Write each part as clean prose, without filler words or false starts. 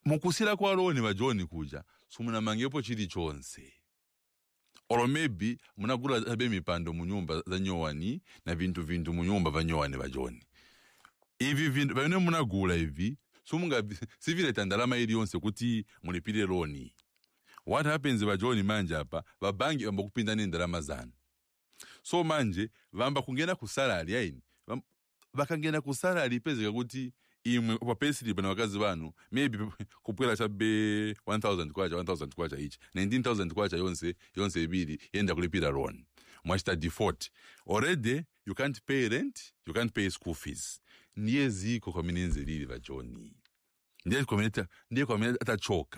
mukusira kwa loni bajoni kuja sumunamangepo chili chonse. Or maybe munagula abe mipando munyumba za nyowani na vintu munyumba va nyowani bajoni. Ivi vintu bane munagula ivi sumunga sivile tandalama ili yonse kuti mulipire loni. What happens bajoni manje hapa babangi bamba kupinda ndalama zanu. So manje bamba kungena ku salary yaini bakangena ku salary pezeka kuti imwe kwa payslip na wakazi banu maybe kupwela chabe 1000 kwacha each 19000 kwacha yonse ibili yenda kulipira loan mwachita default already. You can't pay rent, you can't pay school fees. Ndiye ziko kwa mininzi lili bajoni. Ndiye kwa mineta atachoka.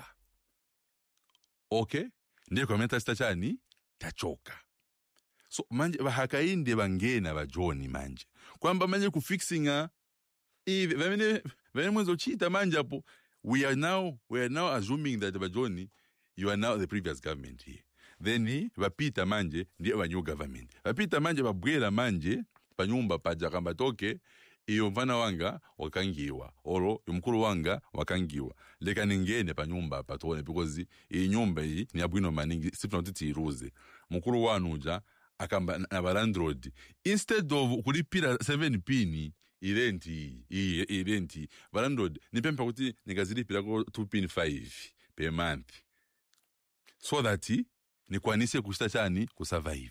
Okay? Ndiye kwa mineta stachani tachoka. So manje bahakainde bangena bajoni manje. Kwamba manje kufixinga hivi vene mwenzo chita manje hapo we are now assuming that bajoni you are now the previous government here. Then bapita manje ndiye wa new government. Bapita manje babwela manje panyumba paja kamba toke iyo mfana wanga wakangiwa oro mkuru wanga wakangiwa leka ningene panyumba patone because iyi nyumba hii ni abwino maningi sifuna titi iruze mkuru wanuja akamba na balandroad instead of kulipira 7 pini irenti balandroad nipempa kuti ningazilipira ko 2 pin 5 per month so that ni kwanise kushita chani kusurvive.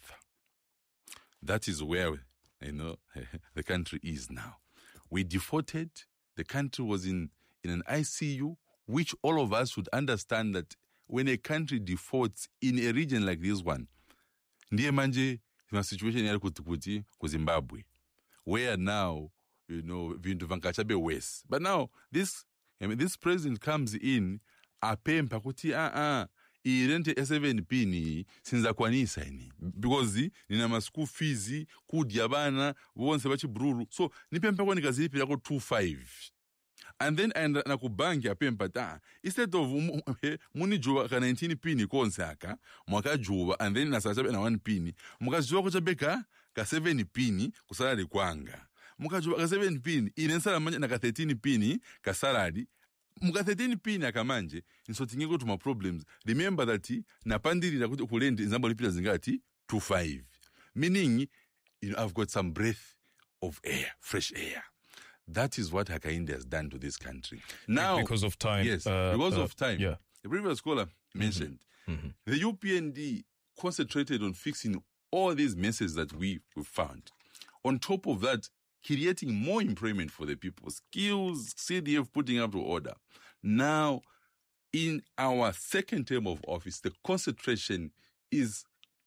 That is where the country is now. We defaulted. The country was in an ICU, which all of us should understand that when a country defaults in a region like this one, ndiye manje the situation yali kuti ku Zimbabwe, where now vintu vankachabe worse. But now this president comes in apempa kuti irente 7 pini sinza kwanisa ini because nina ma school fees kudya bana bonse bachi brulu so nipempa kwa nikazilipira ko 25 and then na kubanki apempa ta instead of muni juba ka 19 pini konsaka mwaka juba and then nasachabe na 1 pini mukajuba ko chabeka ka 7 pini kusalari kwanga mukajuba ka 7 pini inensala manje na ka 13 pini ka salary muka 13 pini akamanje insotinge ko tuma problems. Remember that napandirira kuti kulende nzambo lipira zingati 25 meaning I've got some breath of air, fresh air. That is what Hakainde has done to this country. Now because of time. Yes, because of time. Yeah. The previous scholar mentioned the UPND concentrated on fixing all these messes that we found. On top of that, creating more employment for the people, skills, CDF putting up to order. Now, in our second term of office, the concentration is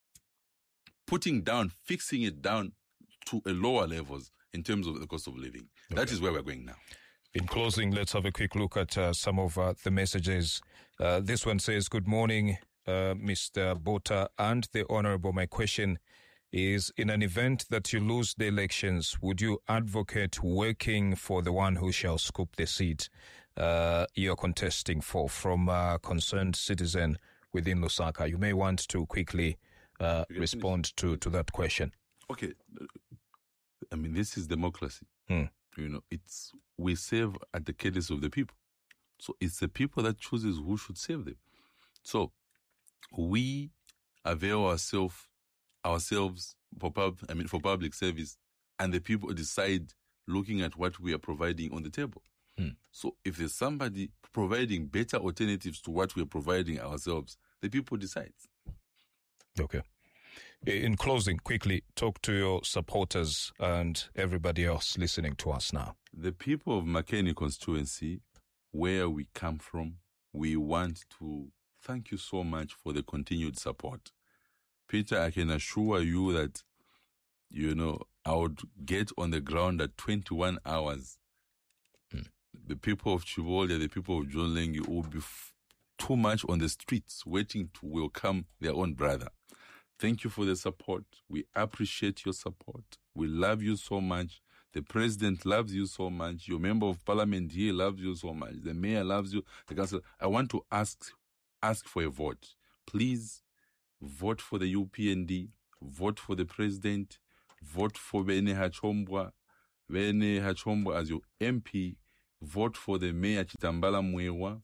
fixing it down to a lower levels in terms of the cost of living. Okay. That is where we're going now. In closing, let's have a quick look at some of the messages. This one says, good morning, Mr. Bota and the Honorable. My question is, in an event that you lose the elections, would you advocate working for the one who shall scoop the seat you're contesting for? From a concerned citizen within Lusaka. You may want to quickly respond to that question. Okay. I mean, this is democracy. We serve at the cadence of the people. So it's the people that chooses who should serve them. So we avail ourselves for public service, and the people decide looking at what we are providing on the table. So if there's somebody providing better alternatives to what we are providing ourselves, the people decide. Okay. In closing, quickly, talk to your supporters and everybody else listening to us now. The people of Makeni constituency, where we come from, we want to thank you so much for the continued support. Peter, I can assure you that, I would get on the ground at 21 hours. The people of Chivolya, the people of John Lengi will be too much on the streets waiting to welcome their own brother. Thank you for the support. We appreciate your support. We love you so much. The president loves you so much. Your member of parliament here loves you so much. The mayor loves you. The council. I want to ask for a vote. Please vote for the UPND. Vote for the president. Vote for Bene Hachombwa as your MP. Vote for the mayor Chitambala Mwewa.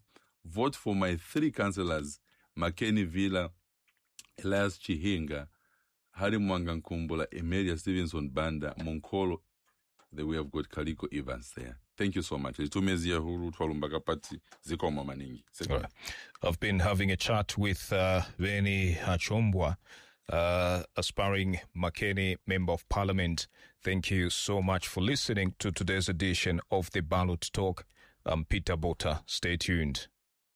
vote for my 3 councillors, Makeni Villa, Elias Chihinga, Hari Mwanga Nkumbula, Emilia Stevenson Banda, Monkolo. Then we have got Kaliko Evans there. Thank you so much. Right. I've been having a chat with Veni Achombwa, aspiring Makeni Member of Parliament. Thank you so much for listening to today's edition of the Ballot Talk. I'm Peter Bota. Stay tuned.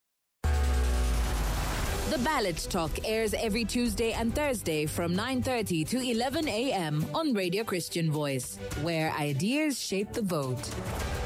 The Ballot Talk airs every Tuesday and Thursday from 9:30 to 11 a.m. on Radio Christian Voice, where ideas shape the vote.